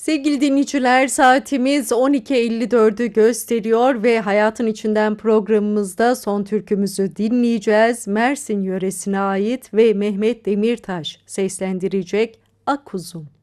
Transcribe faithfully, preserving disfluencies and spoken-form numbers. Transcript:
Sevgili dinleyiciler, saatimiz on iki elli dördü gösteriyor ve Hayatın İçinden programımızda son türkümüzü dinleyeceğiz. Mersin yöresine ait ve Mehmet Demirtaş seslendirecek Akuzum.